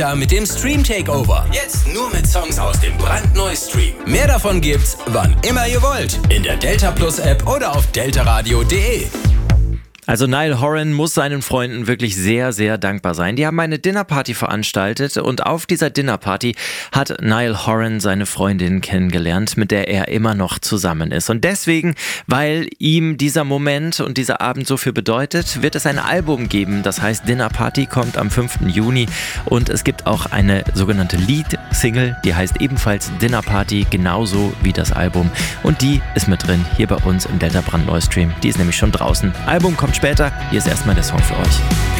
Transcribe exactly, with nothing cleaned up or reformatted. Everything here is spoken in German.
Ja, mit dem Stream Takeover. Jetzt nur mit Songs aus dem brandneuen Stream. Mehr davon gibt's, wann immer ihr wollt. In der Delta Plus App oder auf deltaradio punkt de. Also Niall Horan muss seinen Freunden wirklich sehr, sehr dankbar sein. Die haben eine Dinnerparty veranstaltet und auf dieser Dinnerparty hat Niall Horan seine Freundin kennengelernt, mit der er immer noch zusammen ist. Und deswegen, weil ihm dieser Moment und dieser Abend so viel bedeutet, wird es ein Album geben. Das heißt, Dinner Party kommt am fünften Juni und es gibt auch eine sogenannte Lead-Single, die heißt ebenfalls Dinner Party, genauso wie das Album. Und die ist mit drin hier bei uns im Delta brandneu Stream. Die ist nämlich schon draußen. Album kommt später. Hier ist erstmal der Song für euch.